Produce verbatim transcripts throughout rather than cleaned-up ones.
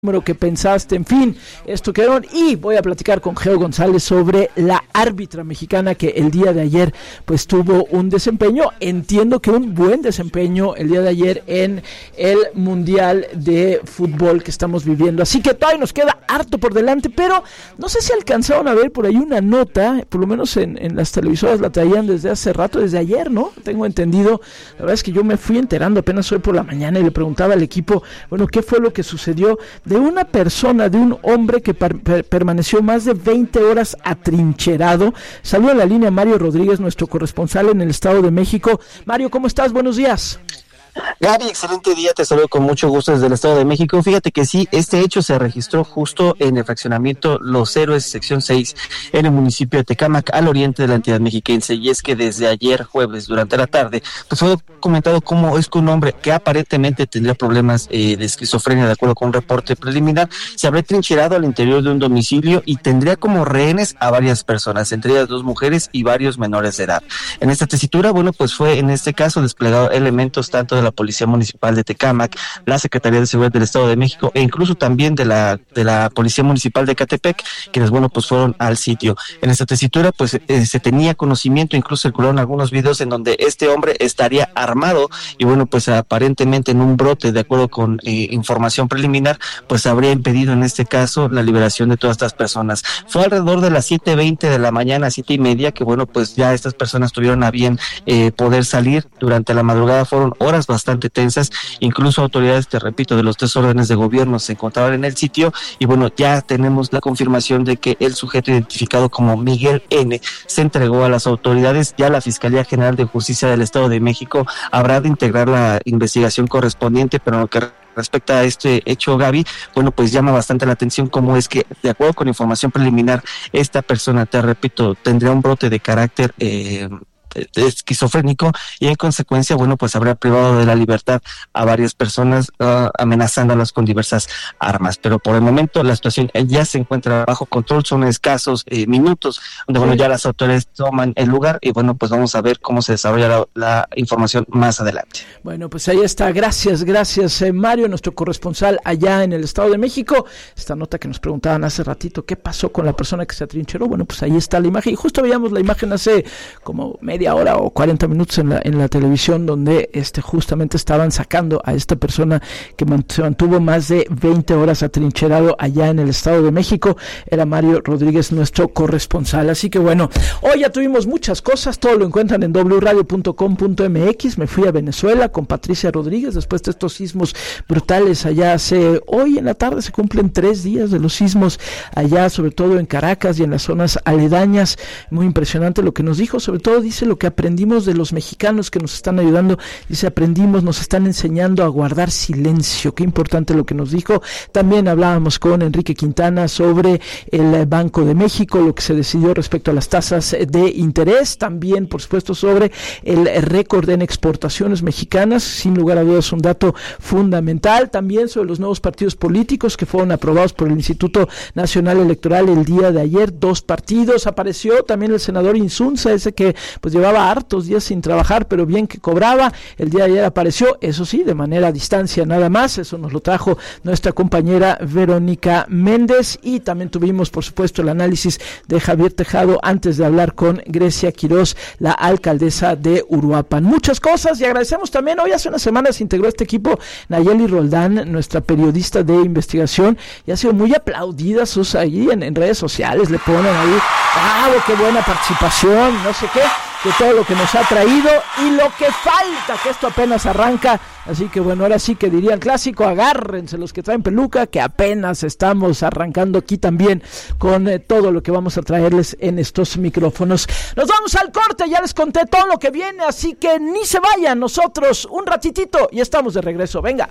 número que pensaste, en fin, esto quedaron. Y voy a platicar con Geo González sobre la árbitra mexicana que el día de ayer pues tuvo un desempeño, entiendo que un buen desempeño el día de ayer en el Mundial de Fútbol que estamos viviendo, así que todavía nos queda harto por delante, pero no sé si alcanzaron a ver por ahí una nota, por lo menos en, en las televisoras la traían desde hace rato, desde ayer, ¿no? Tengo entendido, la verdad es que yo me fui enterando apenas hoy por la mañana y le preguntaba al equipo, bueno, ¿qué fue lo que sucedió? De una persona, de un hombre que per- per- permaneció más de veinte horas atrincherado. Saluda a la línea Mario Rodríguez, nuestro corresponsal en el Estado de México. Mario, ¿cómo estás? Buenos días. Gaby, excelente día, te saludo con mucho gusto desde el Estado de México. Fíjate que sí, este hecho se registró justo en el fraccionamiento Los Héroes, sección seis, en el municipio de Tecámac, al oriente de la entidad mexiquense, y es que desde ayer jueves, durante la tarde, pues fue comentado cómo es que un hombre que aparentemente tendría problemas eh, de esquizofrenia, de acuerdo con un reporte preliminar, se habría trincherado al interior de un domicilio y tendría como rehenes a varias personas, entre ellas dos mujeres y varios menores de edad. En esta tesitura, bueno, pues fue en este caso desplegado elementos tanto de la Policía Municipal de Tecámac, la Secretaría de Seguridad del Estado de México e incluso también de la de la Policía Municipal de Ecatepec, quienes, bueno, pues fueron al sitio. En esta tesitura, pues eh, se tenía conocimiento, incluso circularon algunos videos en donde este hombre estaría armado y, bueno, pues aparentemente en un brote, de acuerdo con eh, información preliminar, pues habría impedido en este caso la liberación de todas estas personas. Fue alrededor de las siete veinte de la mañana, siete y media, que, bueno, pues ya estas personas tuvieron a bien eh, poder salir. Durante la madrugada fueron horas bastante tensas, incluso autoridades, te repito, de los tres órdenes de gobierno se encontraban en el sitio y, bueno, ya tenemos la confirmación de que el sujeto identificado como Miguel N. se entregó a las autoridades. Ya la Fiscalía General de Justicia del Estado de México habrá de integrar la investigación correspondiente, pero en lo que respecta a este hecho, Gaby, bueno, pues llama bastante la atención cómo es que, de acuerdo con información preliminar, esta persona, te repito, tendría un brote de carácter eh, esquizofrénico y en consecuencia, bueno, pues habrá privado de la libertad a varias personas, uh, amenazándolas con diversas armas. Pero por el momento la situación ya se encuentra bajo control, son escasos eh, minutos donde, bueno, ya las autoridades toman el lugar y, bueno, pues vamos a ver cómo se desarrolla la, la información más adelante. Bueno, pues ahí está, gracias, gracias eh, Mario, nuestro corresponsal allá en el Estado de México. Esta nota que nos preguntaban hace ratito, ¿qué pasó con la persona que se atrincheró? Bueno, pues ahí está la imagen, y justo veíamos la imagen hace como media hora o cuarenta minutos en la, en la televisión, donde este justamente estaban sacando a esta persona que mant- se mantuvo más de veinte horas atrincherado allá en el Estado de México. Era Mario Rodríguez, nuestro corresponsal. Así que, bueno, hoy ya tuvimos muchas cosas, todo lo encuentran en doble u radio punto com punto m x. Me fui a Venezuela con Patricia Rodríguez después de estos sismos brutales allá. Hace hoy en la tarde se cumplen tres días de los sismos allá, sobre todo en Caracas y en las zonas aledañas. Muy impresionante lo que nos dijo, sobre todo dice lo que aprendimos de los mexicanos que nos están ayudando. Dice, aprendimos, nos están enseñando a guardar silencio. Qué importante lo que nos dijo. También hablábamos con Enrique Quintana sobre el Banco de México, lo que se decidió respecto a las tasas de interés. También, por supuesto, sobre el récord en exportaciones mexicanas, sin lugar a dudas un dato fundamental. También sobre los nuevos partidos políticos que fueron aprobados por el Instituto Nacional Electoral el día de ayer. Dos partidos. Apareció también el senador Insunza, ese que pues llevaba hartos días sin trabajar, pero bien que cobraba. El día de ayer apareció, eso sí, de manera a distancia nada más. Eso nos lo trajo nuestra compañera Verónica Méndez. Y también tuvimos, por supuesto, el análisis de Javier Tejado antes de hablar con Grecia Quirós, la alcaldesa de Uruapan. Muchas cosas, y agradecemos también, hoy hace unas semanas se integró a este equipo Nayeli Roldán, nuestra periodista de investigación, y ha sido muy aplaudida sus ahí en, en redes sociales, le ponen ahí, ¡bravo, qué buena participación! No sé qué, de todo lo que nos ha traído y lo que falta, que esto apenas arranca. Así que, bueno, ahora sí que diría el clásico, agárrense los que traen peluca, que apenas estamos arrancando aquí también con eh, todo lo que vamos a traerles en estos micrófonos. Nos vamos al corte, ya les conté todo lo que viene, así que ni se vayan, nosotros un ratitito y estamos de regreso. Venga.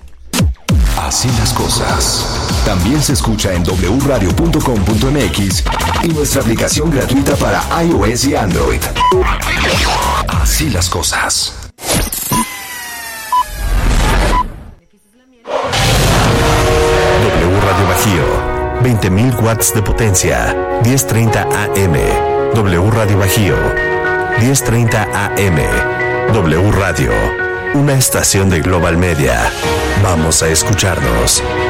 Así las cosas. También se escucha en doble u radio punto com punto m x y nuestra aplicación gratuita para iOS y Android. Así las cosas. W Radio Bajío, veinte mil watts de potencia, diez treinta A M. W Radio Bajío, diez treinta A M. W Radio, una estación de Global Media. Vamos a escucharnos.